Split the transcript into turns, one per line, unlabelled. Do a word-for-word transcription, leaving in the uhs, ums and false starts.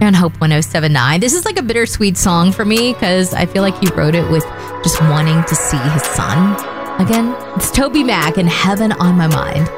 on Hope one oh seven nine. This is like a bittersweet song for me because I feel like he wrote it with just wanting to see his son again. It's Toby Mac and Heaven on My Mind.